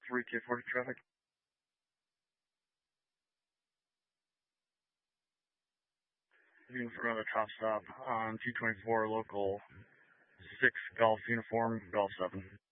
3K40 traffic. Leaving for another top stop on 224 local 6 Golf Uniform, Golf 7.